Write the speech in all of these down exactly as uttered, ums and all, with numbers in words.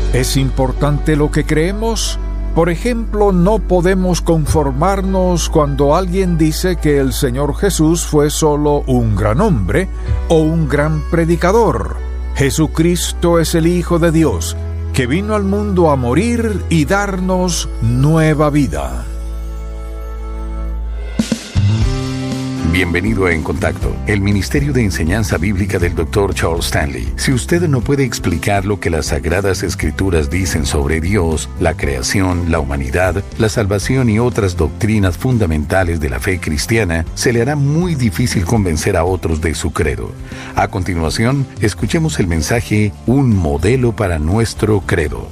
¿Es importante lo que creemos? Por ejemplo, no podemos conformarnos cuando alguien dice que el Señor Jesús fue solo un gran hombre o un gran predicador. Jesucristo es el Hijo de Dios, que vino al mundo a morir y darnos nueva vida. Bienvenido a En Contacto, el Ministerio de Enseñanza Bíblica del doctor Charles Stanley. Si usted no puede explicar lo que las Sagradas Escrituras dicen sobre Dios, la creación, la humanidad, la salvación y otras doctrinas fundamentales de la fe cristiana, se le hará muy difícil convencer a otros de su credo. A continuación, escuchemos el mensaje Un modelo para nuestro credo.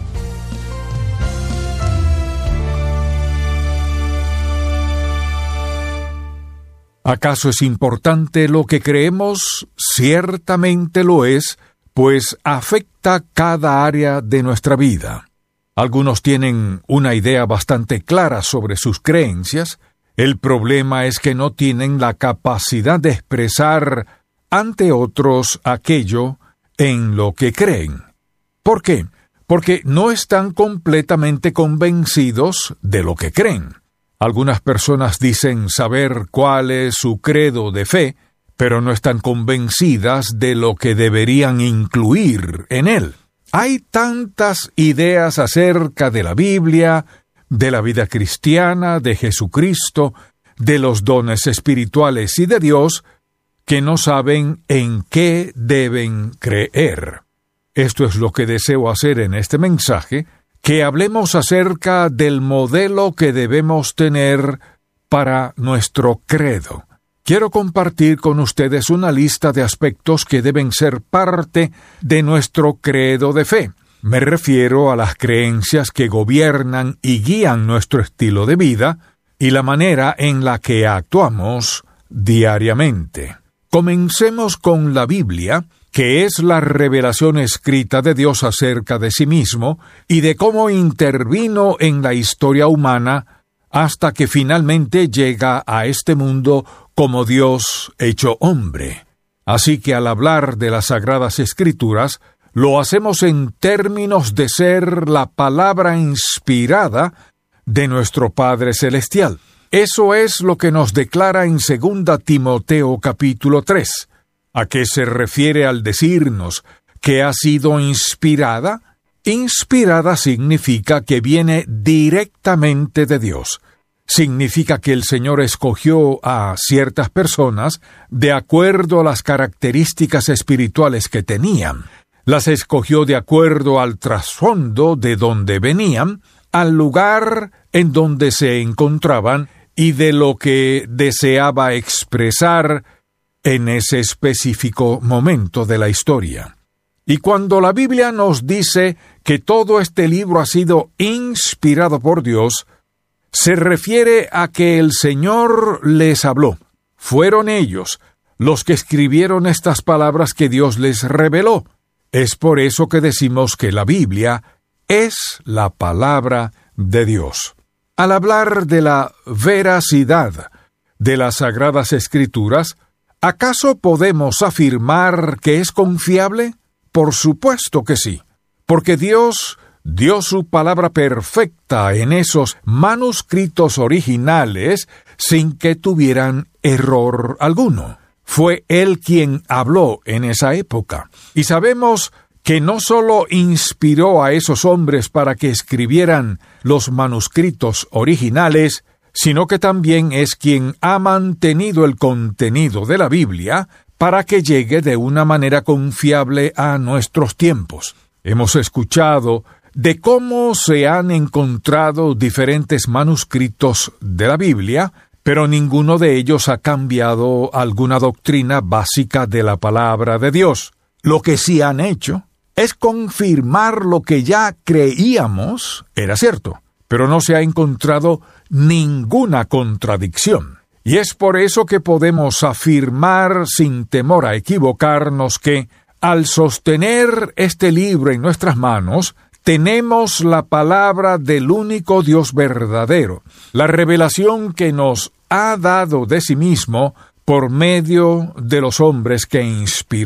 ¿Acaso es importante lo que creemos? Ciertamente lo es, pues afecta cada área de nuestra vida. Algunos tienen una idea bastante clara sobre sus creencias. El problema es que no tienen la capacidad de expresar ante otros aquello en lo que creen. ¿Por qué? Porque no están completamente convencidos de lo que creen. Algunas personas dicen saber cuál es su credo de fe, pero no están convencidas de lo que deberían incluir en él. Hay tantas ideas acerca de la Biblia, de la vida cristiana, de Jesucristo, de los dones espirituales y de Dios, que no saben en qué deben creer. Esto es lo que deseo hacer en este mensaje, que hablemos acerca del modelo que debemos tener para nuestro credo. Quiero compartir con ustedes una lista de aspectos que deben ser parte de nuestro credo de fe. Me refiero a las creencias que gobiernan y guían nuestro estilo de vida y la manera en la que actuamos diariamente. Comencemos con la Biblia, que es la revelación escrita de Dios acerca de sí mismo y de cómo intervino en la historia humana hasta que finalmente llega a este mundo como Dios hecho hombre. Así que al hablar de las Sagradas Escrituras, lo hacemos en términos de ser la palabra inspirada de nuestro Padre Celestial. Eso es lo que nos declara en segunda Timoteo capítulo tres. ¿A qué se refiere al decirnos que ha sido inspirada? Inspirada significa que viene directamente de Dios. Significa que el Señor escogió a ciertas personas de acuerdo a las características espirituales que tenían. Las escogió de acuerdo al trasfondo de donde venían, al lugar en donde se encontraban y de lo que deseaba expresar en ese específico momento de la historia. Y cuando la Biblia nos dice que todo este libro ha sido inspirado por Dios, se refiere a que el Señor les habló. Fueron ellos los que escribieron estas palabras que Dios les reveló. Es por eso que decimos que la Biblia es la palabra de Dios. Al hablar de la veracidad de las Sagradas Escrituras, ¿acaso podemos afirmar que es confiable? Por supuesto que sí, porque Dios dio su palabra perfecta en esos manuscritos originales sin que tuvieran error alguno. Fue Él quien habló en esa época. Y sabemos que no solo inspiró a esos hombres para que escribieran los manuscritos originales, sino que también es quien ha mantenido el contenido de la Biblia para que llegue de una manera confiable a nuestros tiempos. Hemos escuchado de cómo se han encontrado diferentes manuscritos de la Biblia, pero ninguno de ellos ha cambiado alguna doctrina básica de la palabra de Dios. Lo que sí han hecho es confirmar lo que ya creíamos era cierto, pero no se ha encontrado ninguna contradicción. Y es por eso que podemos afirmar sin temor a equivocarnos que, al sostener este libro en nuestras manos, tenemos la palabra del único Dios verdadero, la revelación que nos ha dado de sí mismo por medio de los hombres que inspiró.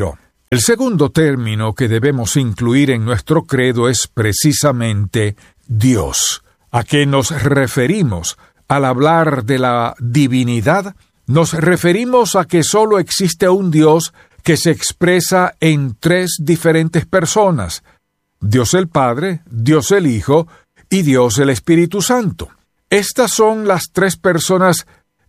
El segundo término que debemos incluir en nuestro credo es precisamente Dios. ¿A qué nos referimos al hablar de la divinidad? Nos referimos a que solo existe un Dios que se expresa en tres diferentes personas: Dios el Padre, Dios el Hijo y Dios el Espíritu Santo. Estas son las tres personas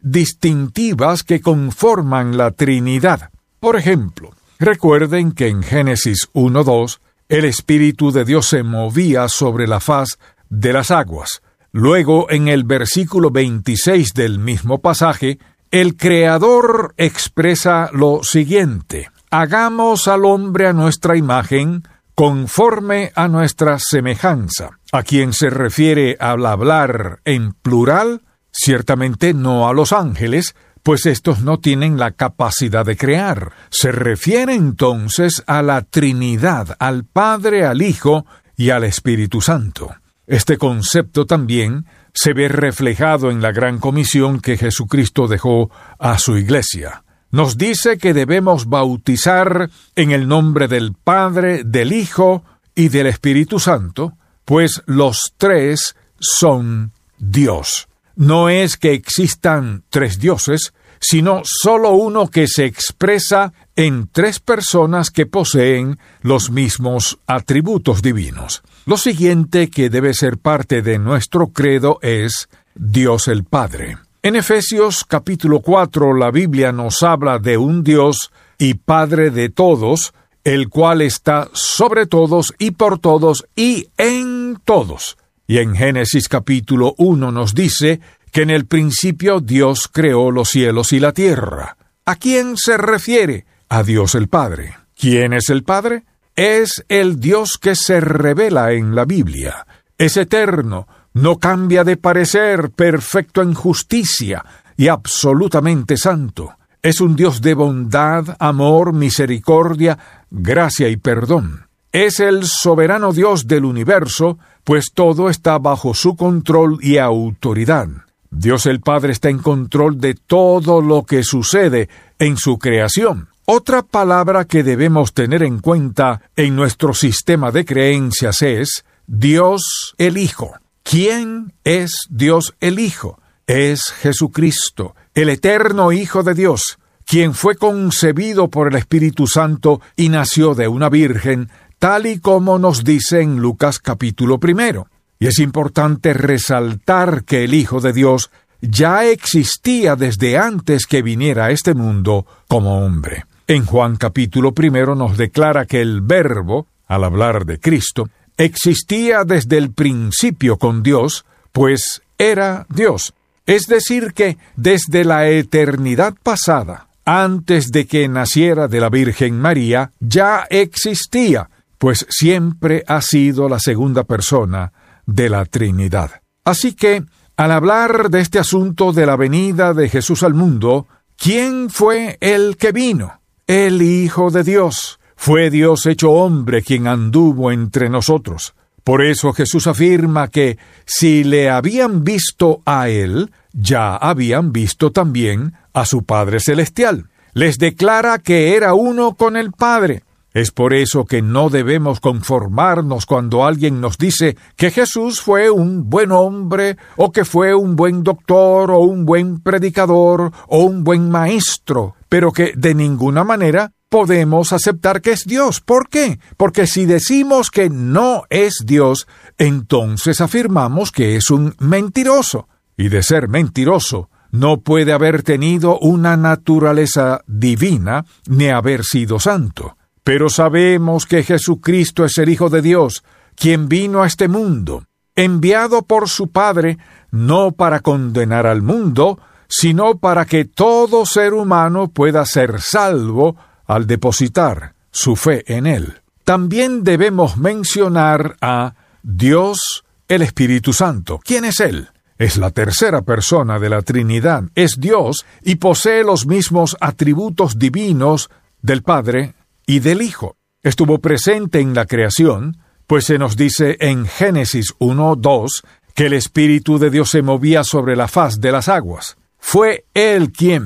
distintivas que conforman la Trinidad. Por ejemplo, recuerden que en Génesis uno dos, el Espíritu de Dios se movía sobre la faz de las aguas. Luego, en el versículo veintiséis del mismo pasaje, el Creador expresa lo siguiente: hagamos al hombre a nuestra imagen, conforme a nuestra semejanza. ¿A quién se refiere al hablar en plural? Ciertamente no a los ángeles, pues estos no tienen la capacidad de crear. Se refiere entonces a la Trinidad, al Padre, al Hijo y al Espíritu Santo. Este concepto también se ve reflejado en la gran comisión que Jesucristo dejó a su iglesia. Nos dice que debemos bautizar en el nombre del Padre, del Hijo y del Espíritu Santo, pues los tres son Dios. No es que existan tres dioses, sino solo uno que se expresa en tres personas que poseen los mismos atributos divinos. Lo siguiente que debe ser parte de nuestro credo es Dios el Padre. En Efesios capítulo cuatro la Biblia nos habla de un Dios y Padre de todos, el cual está sobre todos y por todos y en todos. Y en Génesis capítulo uno nos dice que en el principio Dios creó los cielos y la tierra. ¿A quién se refiere? A Dios el Padre. ¿Quién es el Padre? Es el Dios que se revela en la Biblia. Es eterno, no cambia de parecer, perfecto en justicia y absolutamente santo. Es un Dios de bondad, amor, misericordia, gracia y perdón. Es el soberano Dios del universo, pues todo está bajo su control y autoridad. Dios el Padre está en control de todo lo que sucede en su creación. Otra palabra que debemos tener en cuenta en nuestro sistema de creencias es Dios el Hijo. ¿Quién es Dios el Hijo? Es Jesucristo, el eterno Hijo de Dios, quien fue concebido por el Espíritu Santo y nació de una virgen, tal y como nos dice en Lucas capítulo primero. Y es importante resaltar que el Hijo de Dios ya existía desde antes que viniera a este mundo como hombre. En Juan capítulo primero nos declara que el Verbo, al hablar de Cristo, existía desde el principio con Dios, pues era Dios. Es decir que desde la eternidad pasada, antes de que naciera de la Virgen María, ya existía, pues siempre ha sido la segunda persona de la Trinidad. Así que, al hablar de este asunto de la venida de Jesús al mundo, ¿quién fue el que vino? El Hijo de Dios. Fue Dios hecho hombre quien anduvo entre nosotros. Por eso Jesús afirma que si le habían visto a Él, ya habían visto también a su Padre Celestial. Les declara que era uno con el Padre. Es por eso que no debemos conformarnos cuando alguien nos dice que Jesús fue un buen hombre, o que fue un buen doctor, o un buen predicador, o un buen maestro, pero que de ninguna manera podemos aceptar que es Dios. ¿Por qué? Porque si decimos que no es Dios, entonces afirmamos que es un mentiroso. Y de ser mentiroso, no puede haber tenido una naturaleza divina, ni haber sido santo. Pero sabemos que Jesucristo es el Hijo de Dios, quien vino a este mundo, enviado por su Padre, no para condenar al mundo, sino para que todo ser humano pueda ser salvo al depositar su fe en Él. También debemos mencionar a Dios el Espíritu Santo. ¿Quién es Él? Es la tercera persona de la Trinidad. Es Dios y posee los mismos atributos divinos del Padre y del Hijo. Estuvo presente en la creación, pues se nos dice en Génesis uno dos que el Espíritu de Dios se movía sobre la faz de las aguas. Fue Él quien,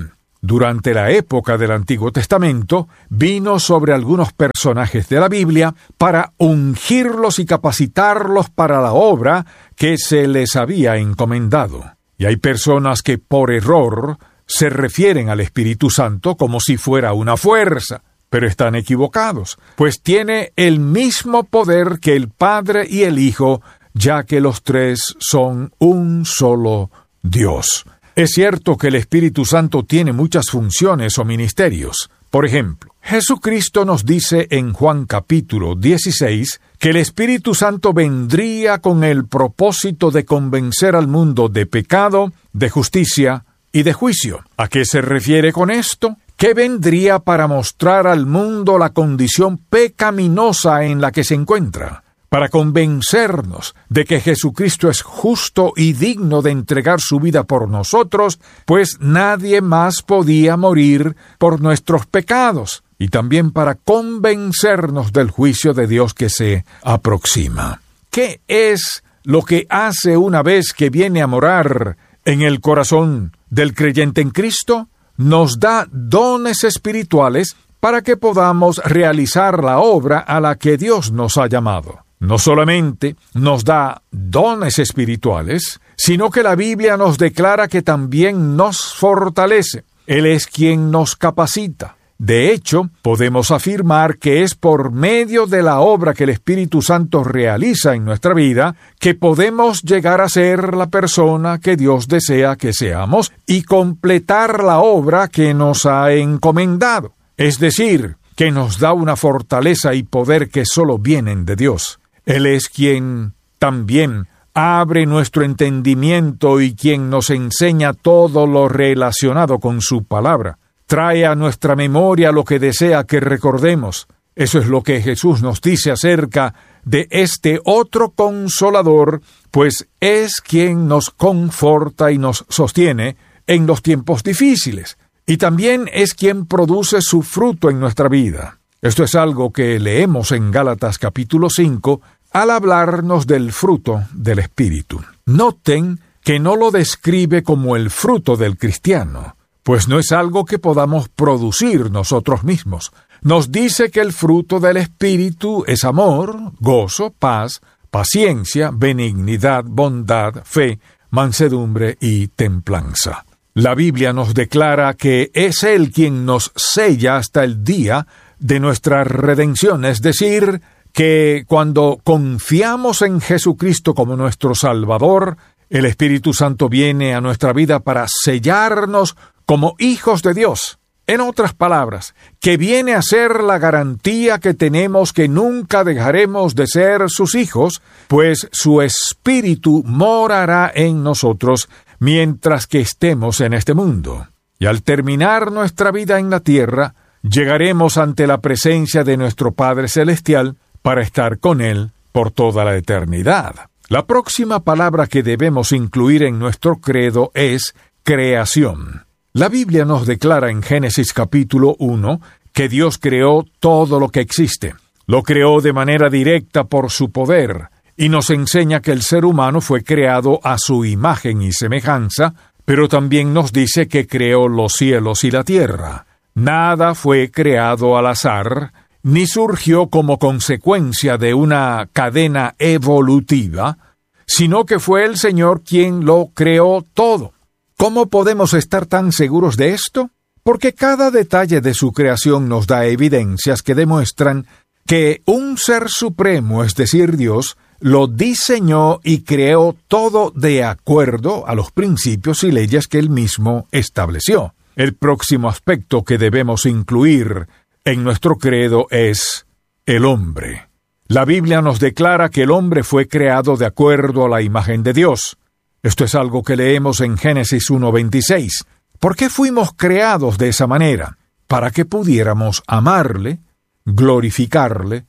durante la época del Antiguo Testamento, vino sobre algunos personajes de la Biblia para ungirlos y capacitarlos para la obra que se les había encomendado. Y hay personas que por error se refieren al Espíritu Santo como si fuera una fuerza, pero están equivocados, pues tiene el mismo poder que el Padre y el Hijo, ya que los tres son un solo Dios. Es cierto que el Espíritu Santo tiene muchas funciones o ministerios. Por ejemplo, Jesucristo nos dice en Juan capítulo dieciséis que el Espíritu Santo vendría con el propósito de convencer al mundo de pecado, de justicia y de juicio. ¿A qué se refiere con esto? Que vendría para mostrar al mundo la condición pecaminosa en la que se encuentra, para convencernos de que Jesucristo es justo y digno de entregar su vida por nosotros, pues nadie más podía morir por nuestros pecados, y también para convencernos del juicio de Dios que se aproxima. ¿Qué es lo que hace una vez que viene a morar en el corazón del creyente en Cristo? Nos da dones espirituales para que podamos realizar la obra a la que Dios nos ha llamado. No solamente nos da dones espirituales, sino que la Biblia nos declara que también nos fortalece. Él es quien nos capacita. De hecho, podemos afirmar que es por medio de la obra que el Espíritu Santo realiza en nuestra vida que podemos llegar a ser la persona que Dios desea que seamos y completar la obra que nos ha encomendado. Es decir, que nos da una fortaleza y poder que solo vienen de Dios. Él es quien también abre nuestro entendimiento y quien nos enseña todo lo relacionado con su palabra. Trae a nuestra memoria lo que desea que recordemos. Eso es lo que Jesús nos dice acerca de este otro Consolador, pues es quien nos conforta y nos sostiene en los tiempos difíciles. Y también es quien produce su fruto en nuestra vida. Esto es algo que leemos en Gálatas capítulo cinco, al hablarnos del fruto del Espíritu. Noten que no lo describe como el fruto del cristiano, pues no es algo que podamos producir nosotros mismos. Nos dice que el fruto del Espíritu es amor, gozo, paz, paciencia, benignidad, bondad, fe, mansedumbre y templanza. La Biblia nos declara que es Él quien nos sella hasta el día de nuestra redención, es decir, que cuando confiamos en Jesucristo como nuestro Salvador, el Espíritu Santo viene a nuestra vida para sellarnos como hijos de Dios. En otras palabras, que viene a ser la garantía que tenemos que nunca dejaremos de ser sus hijos, pues su Espíritu morará en nosotros mientras que estemos en este mundo. Y al terminar nuestra vida en la tierra, llegaremos ante la presencia de nuestro Padre Celestial para estar con Él por toda la eternidad. La próxima palabra que debemos incluir en nuestro credo es creación. La Biblia nos declara en Génesis capítulo uno que Dios creó todo lo que existe. Lo creó de manera directa por su poder, y nos enseña que el ser humano fue creado a su imagen y semejanza, pero también nos dice que creó los cielos y la tierra. Nada fue creado al azar, ni surgió como consecuencia de una cadena evolutiva, sino que fue el Señor quien lo creó todo. ¿Cómo podemos estar tan seguros de esto? Porque cada detalle de su creación nos da evidencias que demuestran que un ser supremo, es decir, Dios, lo diseñó y creó todo de acuerdo a los principios y leyes que Él mismo estableció. El próximo aspecto que debemos incluir en nuestro credo es el hombre. La Biblia nos declara que el hombre fue creado de acuerdo a la imagen de Dios. Esto es algo que leemos en Génesis uno veintiséis. ¿Por qué fuimos creados de esa manera? Para que pudiéramos amarle, glorificarle,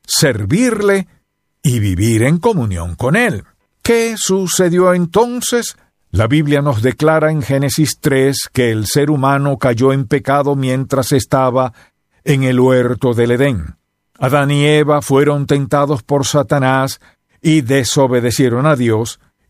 servirle y vivir en comunión con Él. ¿Qué sucedió entonces? La Biblia nos declara en Génesis tres que el ser humano cayó en pecado mientras estaba en el huerto del Edén. Adán y Eva fueron tentados por Satanás y desobedecieron a Dios,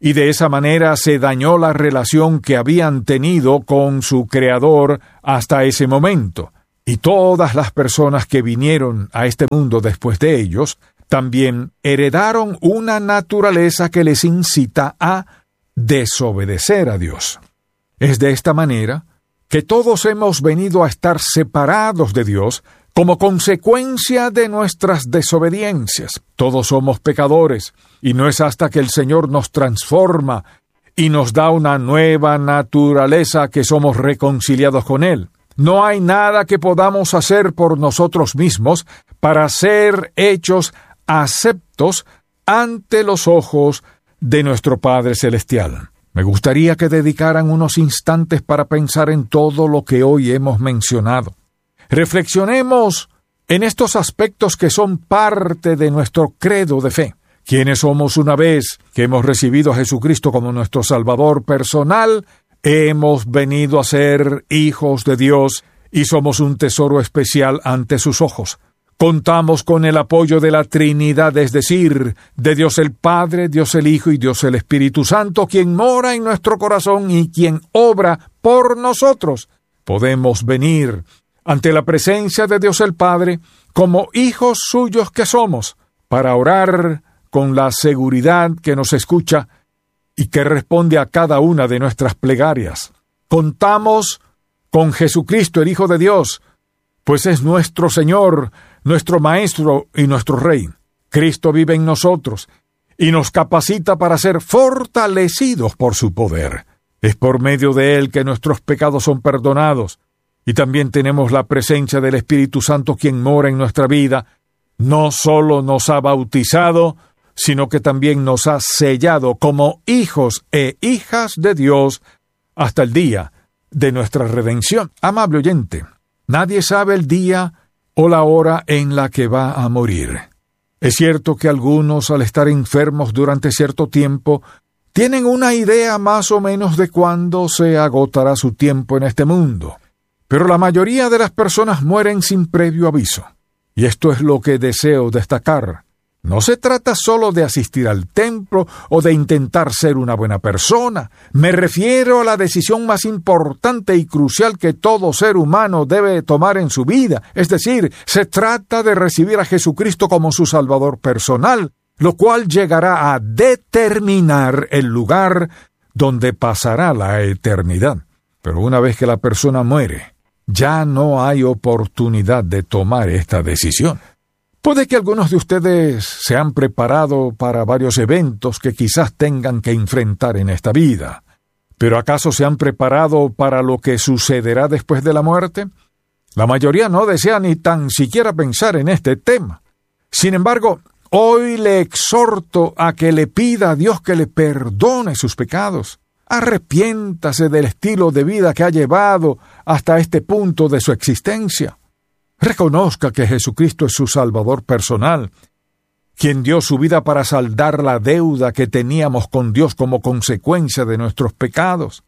y de esa manera se dañó la relación que habían tenido con su Creador hasta ese momento. Y todas las personas que vinieron a este mundo después de ellos también heredaron una naturaleza que les incita a desobedecer a Dios. Es de esta manera que todos hemos venido a estar separados de Dios como consecuencia de nuestras desobediencias. Todos somos pecadores, y no es hasta que el Señor nos transforma y nos da una nueva naturaleza que somos reconciliados con Él. No hay nada que podamos hacer por nosotros mismos para ser hechos aceptos ante los ojos de nuestro Padre Celestial. Me gustaría que dedicaran unos instantes para pensar en todo lo que hoy hemos mencionado. Reflexionemos en estos aspectos que son parte de nuestro credo de fe. ¿Quiénes somos una vez que hemos recibido a Jesucristo como nuestro Salvador personal? Hemos venido a ser hijos de Dios y somos un tesoro especial ante sus ojos. Contamos con el apoyo de la Trinidad, es decir, de Dios el Padre, Dios el Hijo y Dios el Espíritu Santo, quien mora en nuestro corazón y quien obra por nosotros. Podemos venir ante la presencia de Dios el Padre como hijos suyos que somos, para orar con la seguridad que nos escucha y que responde a cada una de nuestras plegarias. Contamos con Jesucristo, el Hijo de Dios, pues es nuestro Señor, nuestro Maestro y nuestro Rey. Cristo vive en nosotros y nos capacita para ser fortalecidos por su poder. Es por medio de Él que nuestros pecados son perdonados, y también tenemos la presencia del Espíritu Santo, quien mora en nuestra vida. No solo nos ha bautizado, sino que también nos ha sellado como hijos e hijas de Dios hasta el día de nuestra redención. Amable oyente, nadie sabe el día o la hora en la que va a morir. Es cierto que algunos, al estar enfermos durante cierto tiempo, tienen una idea más o menos de cuándo se agotará su tiempo en este mundo. Pero la mayoría de las personas mueren sin previo aviso. Y esto es lo que deseo destacar. No se trata solo de asistir al templo o de intentar ser una buena persona. Me refiero a la decisión más importante y crucial que todo ser humano debe tomar en su vida. Es decir, se trata de recibir a Jesucristo como su Salvador personal, lo cual llegará a determinar el lugar donde pasará la eternidad. Pero una vez que la persona muere, ya no hay oportunidad de tomar esta decisión. Puede que algunos de ustedes se han preparado para varios eventos que quizás tengan que enfrentar en esta vida. ¿Pero acaso se han preparado para lo que sucederá después de la muerte? La mayoría no desea ni tan siquiera pensar en este tema. Sin embargo, hoy le exhorto a que le pida a Dios que le perdone sus pecados. Arrepiéntase del estilo de vida que ha llevado hasta este punto de su existencia. Reconozca que Jesucristo es su Salvador personal, quien dio su vida para saldar la deuda que teníamos con Dios como consecuencia de nuestros pecados.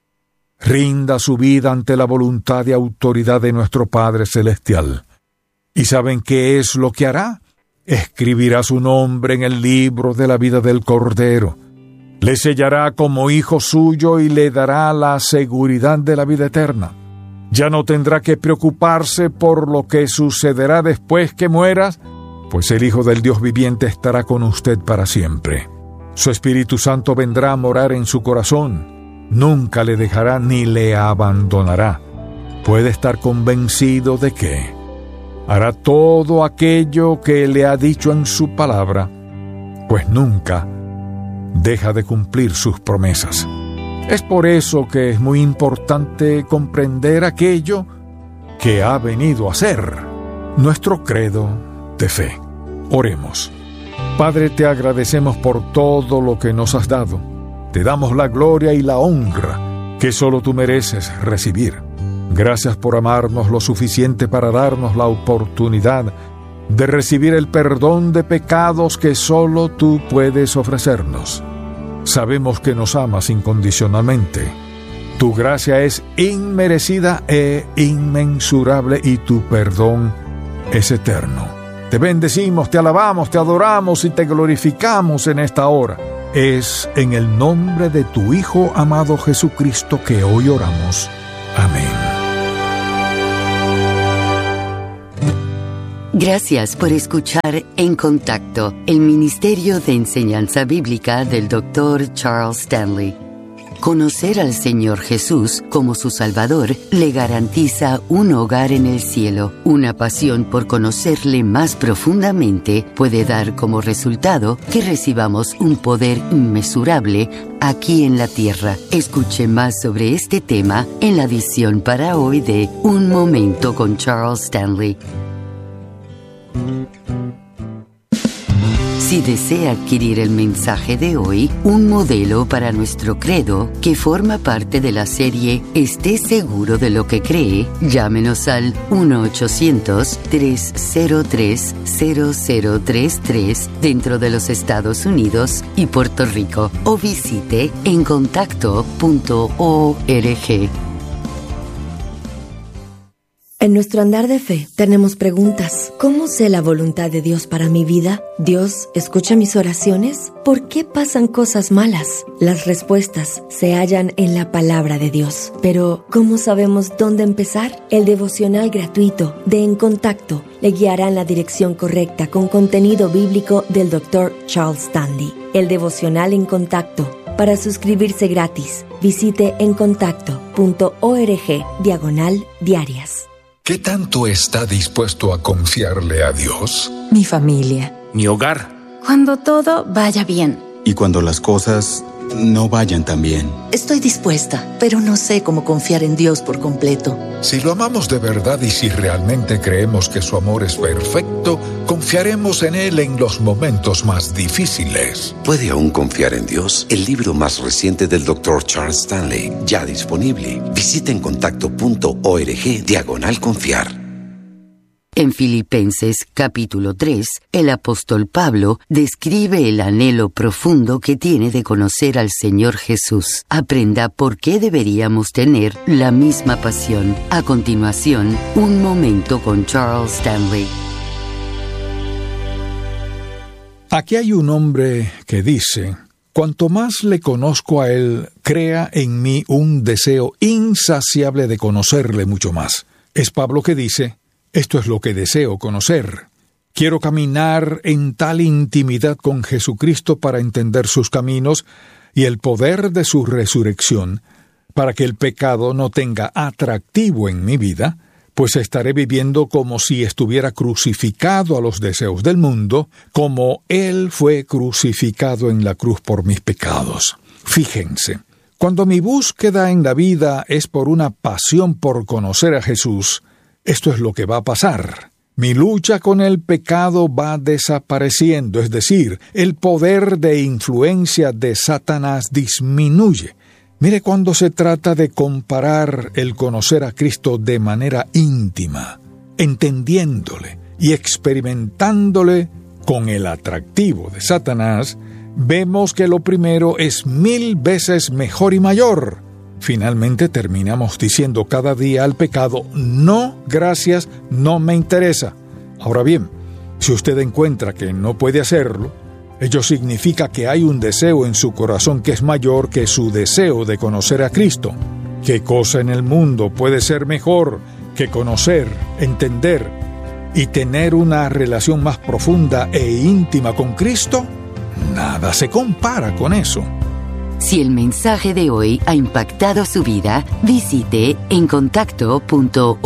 Rinda su vida ante la voluntad y autoridad de nuestro Padre Celestial. ¿Y saben qué es lo que hará? Escribirá su nombre en el libro de la vida del Cordero. Le sellará como hijo suyo y le dará la seguridad de la vida eterna. Ya no tendrá que preocuparse por lo que sucederá después que mueras, pues el Hijo del Dios viviente estará con usted para siempre. Su Espíritu Santo vendrá a morar en su corazón. Nunca le dejará ni le abandonará. Puede estar convencido de que hará todo aquello que le ha dicho en su palabra, pues nunca deja de cumplir sus promesas. Es por eso que es muy importante comprender aquello que ha venido a ser nuestro credo de fe. Oremos. Padre, te agradecemos por todo lo que nos has dado. Te damos la gloria y la honra que solo tú mereces recibir. Gracias por amarnos lo suficiente para darnos la oportunidad de recibir el perdón de pecados que solo tú puedes ofrecernos. Sabemos que nos amas incondicionalmente. Tu gracia es inmerecida e inmensurable y tu perdón es eterno. Te bendecimos, te alabamos, te adoramos y te glorificamos en esta hora. Es en el nombre de tu Hijo amado Jesucristo que hoy oramos. Amén. Gracias por escuchar En Contacto, el Ministerio de Enseñanza Bíblica del doctor Charles Stanley. Conocer al Señor Jesús como su Salvador le garantiza un hogar en el cielo. Una pasión por conocerle más profundamente puede dar como resultado que recibamos un poder inmesurable aquí en la tierra. Escuche más sobre este tema en la edición para hoy de Un Momento con Charles Stanley. Si desea adquirir el mensaje de hoy, un modelo para nuestro credo, que forma parte de la serie Esté seguro de lo que cree, llámenos al uno ochocientos, tres cero tres, cero cero tres tres dentro de los Estados Unidos y Puerto Rico o visite en contacto punto org. En nuestro andar de fe tenemos preguntas. ¿Cómo sé la voluntad de Dios para mi vida? ¿Dios escucha mis oraciones? ¿Por qué pasan cosas malas? Las respuestas se hallan en la palabra de Dios. Pero, ¿cómo sabemos dónde empezar? El devocional gratuito de En Contacto le guiará en la dirección correcta con contenido bíblico del doctor Charles Stanley. El devocional En Contacto. Para suscribirse gratis, visite en contacto punto org diagonal diarias. ¿Qué tanto está dispuesto a confiarle a Dios? Mi familia. Mi hogar. Cuando todo vaya bien. Y cuando las cosas no vayan tan bien. Estoy dispuesta, pero no sé cómo confiar en Dios por completo. Si lo amamos de verdad y si realmente creemos que su amor es perfecto, confiaremos en Él en los momentos más difíciles. ¿Puede aún confiar en Dios? El libro más reciente del doctor Charles Stanley, ya disponible. Visita en contacto punto org diagonal confiar. En Filipenses capítulo tres, el apóstol Pablo describe el anhelo profundo que tiene de conocer al Señor Jesús. Aprenda por qué deberíamos tener la misma pasión. A continuación, un momento con Charles Stanley. Aquí hay un hombre que dice: cuanto más le conozco a Él, crea en mí un deseo insaciable de conocerle mucho más. Es Pablo que dice: esto es lo que deseo conocer. Quiero caminar en tal intimidad con Jesucristo para entender sus caminos y el poder de su resurrección, para que el pecado no tenga atractivo en mi vida, pues estaré viviendo como si estuviera crucificado a los deseos del mundo, como Él fue crucificado en la cruz por mis pecados. Fíjense, cuando mi búsqueda en la vida es por una pasión por conocer a Jesús, esto es lo que va a pasar. Mi lucha con el pecado va desapareciendo, es decir, el poder de influencia de Satanás disminuye. Mire, cuando se trata de comparar el conocer a Cristo de manera íntima, entendiéndole y experimentándole con el atractivo de Satanás, vemos que lo primero es mil veces mejor y mayor. Finalmente terminamos diciendo cada día al pecado: no, gracias, no me interesa. Ahora bien, si usted encuentra que no puede hacerlo, ello significa que hay un deseo en su corazón que es mayor que su deseo de conocer a Cristo. ¿Qué cosa en el mundo puede ser mejor que conocer, entender y tener una relación más profunda e íntima con Cristo? Nada se compara con eso. Si el mensaje de hoy ha impactado su vida, visite en contacto punto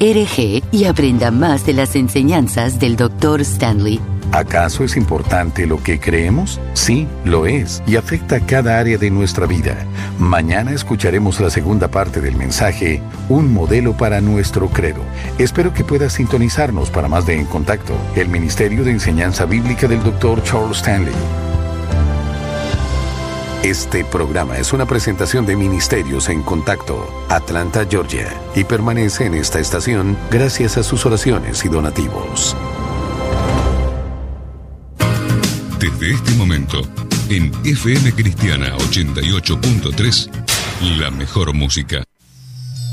org y aprenda más de las enseñanzas del doctor Stanley. ¿Acaso es importante lo que creemos? Sí, lo es, y afecta cada área de nuestra vida. Mañana escucharemos la segunda parte del mensaje, Un modelo para nuestro credo. Espero que pueda sintonizarnos para más de En Contacto, el Ministerio de Enseñanza Bíblica del doctor Charles Stanley. Este programa es una presentación de Ministerios en Contacto, Atlanta, Georgia, y permanece en esta estación gracias a sus oraciones y donativos. Desde este momento, en F M Cristiana ochenta y ocho punto tres, la mejor música.